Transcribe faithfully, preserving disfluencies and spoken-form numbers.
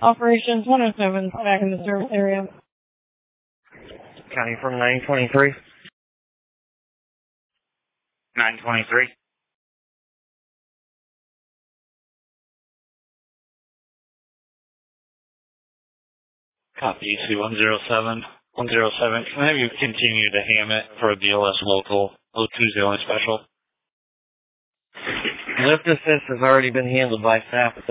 Operations one oh seven, back in the service area. County from nine twenty-three. nine twenty-three. Copy C one zero seven. one zero seven. Can I have you continue to ham it for a B L S local oh two zero special? Lift assist has already been handled by staff.